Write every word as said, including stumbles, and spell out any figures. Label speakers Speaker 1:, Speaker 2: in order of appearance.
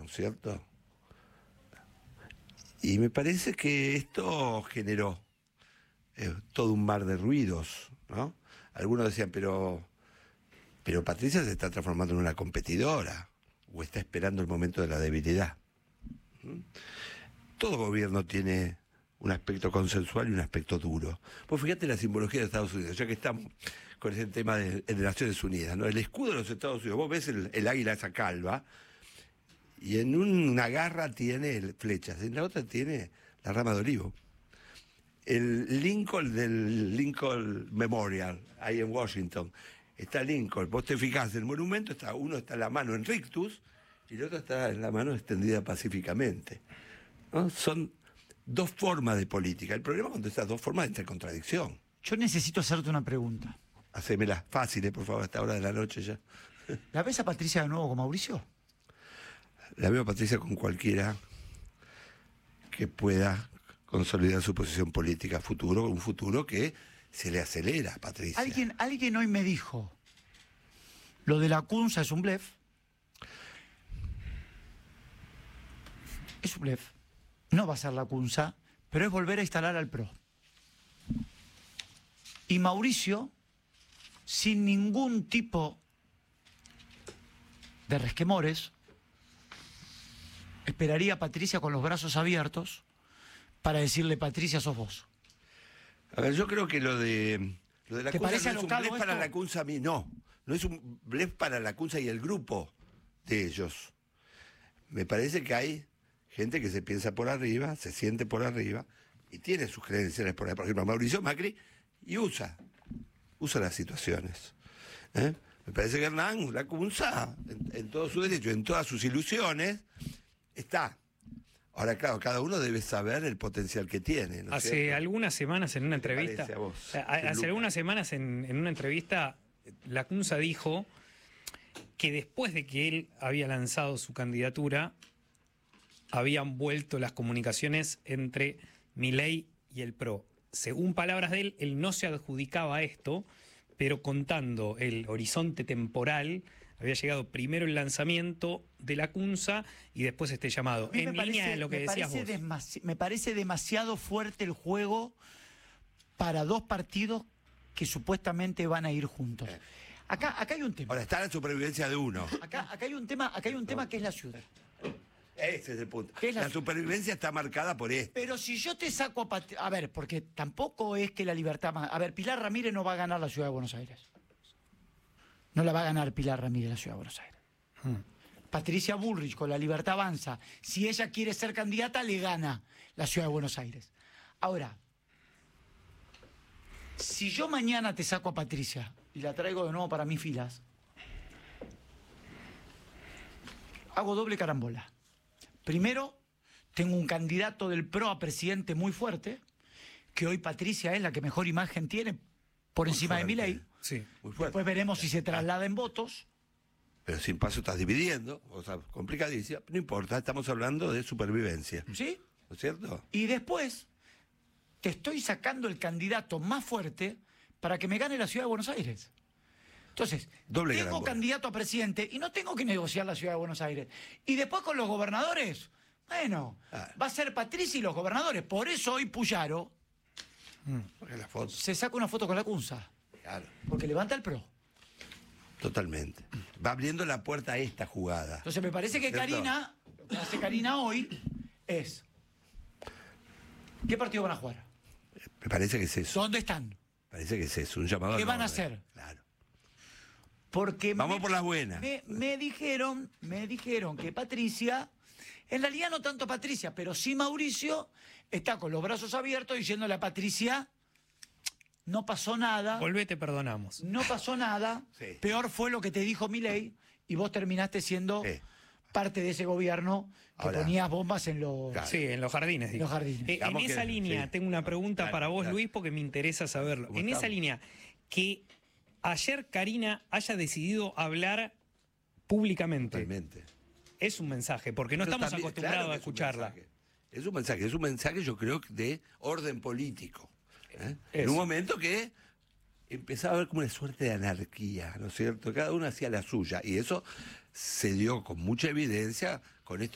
Speaker 1: es cierto? Y me parece que esto generó eh, todo un mar de ruidos, ¿no? Algunos decían, pero, pero Patricia se está transformando en una competidora, o está esperando el momento de la debilidad. ¿Mm? Todo gobierno tiene un aspecto consensual y un aspecto duro. Pues fíjate la simbología de Estados Unidos, ya que estamos con ese tema de, de Naciones Unidas, ¿no? El escudo de los Estados Unidos, vos ves el, el águila esa calva, y en una garra tiene flechas, en la otra tiene la rama de olivo. El Lincoln del Lincoln Memorial, ahí en Washington, está Lincoln. Vos te fijás, el monumento está, uno está en la mano en rictus y el otro está en la mano extendida pacíficamente, ¿no? Son dos formas de política. El problema es cuando estas dos formas entran en contradicción.
Speaker 2: Yo necesito hacerte una pregunta.
Speaker 1: Hacémela fácil, por favor, a esta hora de la noche ya.
Speaker 2: ¿La ves a Patricia de nuevo con Mauricio?
Speaker 1: La veo a Patricia con cualquiera que pueda consolidar su posición política futuro, un futuro que se le acelera a Patricia.
Speaker 2: Alguien, alguien hoy me dijo, lo de la Cunza es un blef. Es un blef. No va a ser la Cunza, pero es volver a instalar al P R O. Y Mauricio, sin ningún tipo de resquemores, esperaría a Patricia con los brazos abiertos para decirle, Patricia, sos vos.
Speaker 1: A ver, yo creo que lo de, lo de la
Speaker 2: ¿Te
Speaker 1: Cunza
Speaker 2: parece
Speaker 1: no es un
Speaker 2: alocado
Speaker 1: blef para
Speaker 2: esto?
Speaker 1: la Cunza a mí, no. No es un blef para la Cunza y el grupo de ellos. Me parece que hay gente que se piensa por arriba, se siente por arriba y tiene sus credenciales por ahí. Por ejemplo, Mauricio Macri, y usa, usa las situaciones. ¿Eh? Me parece que Hernán Lacunza, en, en todo su derecho, en todas sus ilusiones, está. Ahora, claro, cada uno debe saber el potencial que tiene, ¿no es
Speaker 3: Hace
Speaker 1: cierto?
Speaker 3: algunas semanas en una entrevista,
Speaker 1: parece a vos,
Speaker 3: a- hace
Speaker 1: Luca?
Speaker 3: algunas semanas en, en una entrevista, Lacunza dijo que después de que él había lanzado su candidatura, habían vuelto las comunicaciones entre Milei y el P R O. Según palabras de él, él no se adjudicaba esto, pero contando el horizonte temporal, había llegado primero el lanzamiento de la Cunza y después este llamado.
Speaker 2: A mí
Speaker 3: En
Speaker 2: me
Speaker 3: línea
Speaker 2: parece-
Speaker 3: de lo que
Speaker 2: me
Speaker 3: decías
Speaker 2: parece
Speaker 3: vos.
Speaker 2: demasi- me parece demasiado fuerte el juego para dos partidos que supuestamente van a ir juntos. Acá, acá hay un tema.
Speaker 1: Ahora, está la supervivencia de uno.
Speaker 2: Acá, acá hay un tema, acá hay un tema que es la ciudad.
Speaker 1: Ese es el punto.
Speaker 2: ¿Qué es la-
Speaker 1: La supervivencia está marcada por esto.
Speaker 2: Pero si yo te saco a Pat- a ver, porque tampoco es que la libertad más. A ver, Pilar Ramírez no va a ganar la ciudad de Buenos Aires. No la va a ganar Pilar Ramírez la ciudad de Buenos Aires.
Speaker 3: Hmm.
Speaker 2: Patricia Bullrich con la Libertad Avanza, si ella quiere ser candidata, le gana la ciudad de Buenos Aires. Ahora, si yo mañana te saco a Patricia y la traigo de nuevo para mis filas, hago doble carambola. Primero, tengo un candidato del P R O a presidente muy fuerte, que hoy Patricia es la que mejor imagen tiene por
Speaker 1: Muy
Speaker 2: encima de
Speaker 1: fuerte.
Speaker 2: Milei.
Speaker 3: Sí.
Speaker 1: Muy fuerte.
Speaker 2: Después veremos si se traslada en votos.
Speaker 1: Pero sin paso estás dividiendo, o sea, complicadísima. No importa, estamos hablando de supervivencia.
Speaker 2: ¿Sí?
Speaker 1: ¿No es cierto?
Speaker 2: Y después te estoy sacando el candidato más fuerte para que me gane la ciudad de Buenos Aires. Entonces,
Speaker 1: Doble
Speaker 2: tengo
Speaker 1: carambola.
Speaker 2: candidato a presidente y no tengo que negociar la ciudad de Buenos Aires. Y después con los gobernadores, bueno,
Speaker 1: Ah.
Speaker 2: va a ser Patricia y los gobernadores. Por eso hoy Puyaro
Speaker 1: Porque la foto.
Speaker 2: se saca una foto con la Cunza,
Speaker 1: Claro,
Speaker 2: porque levanta el P R O.
Speaker 1: totalmente. Va abriendo la puerta a esta jugada.
Speaker 2: Entonces me parece que
Speaker 1: ¿Cierto?
Speaker 2: Karina, lo que hace Karina hoy es, ¿qué partido van a jugar?
Speaker 1: Me parece que es eso.
Speaker 2: ¿Dónde están?
Speaker 1: Parece que es eso, un llamado
Speaker 2: ¿Qué
Speaker 1: al
Speaker 2: van a
Speaker 1: orden.
Speaker 2: hacer?
Speaker 1: Claro.
Speaker 2: Porque
Speaker 1: Vamos
Speaker 2: me-
Speaker 1: por las buenas.
Speaker 2: Me, me dijeron, me dijeron que Patricia, en realidad no tanto Patricia, pero sí Mauricio, está con los brazos abiertos diciéndole a Patricia, no pasó nada,
Speaker 3: Volvé, te perdonamos.
Speaker 2: no pasó nada,
Speaker 1: Sí.
Speaker 2: peor fue lo que te dijo Milei y vos terminaste siendo
Speaker 1: Sí.
Speaker 2: parte de ese gobierno que
Speaker 1: Ahora,
Speaker 2: ponías bombas en los...
Speaker 1: claro.
Speaker 3: Sí, en los jardines. digo.
Speaker 2: los jardines.
Speaker 3: Eh, en
Speaker 1: Digamos
Speaker 3: esa
Speaker 1: que-
Speaker 3: línea,
Speaker 1: sí.
Speaker 3: tengo una pregunta
Speaker 1: Claro,
Speaker 3: para vos,
Speaker 1: claro.
Speaker 3: Luis, porque me interesa saberlo.
Speaker 1: ¿Cómo
Speaker 3: En esa
Speaker 1: estamos?
Speaker 3: línea, que ayer Karina haya decidido hablar públicamente,
Speaker 1: Totalmente.
Speaker 3: es un mensaje, porque no
Speaker 1: Pero
Speaker 3: estamos
Speaker 1: también-
Speaker 3: acostumbrados
Speaker 1: claro que
Speaker 3: a
Speaker 1: es un
Speaker 3: escucharla.
Speaker 1: mensaje. Es un mensaje, es un mensaje yo creo que de orden político. ¿eh? En
Speaker 3: Eso.
Speaker 1: un momento que empezaba a haber como una suerte de anarquía, ¿no es cierto? Cada uno hacía la suya y eso se dio con mucha evidencia con esto.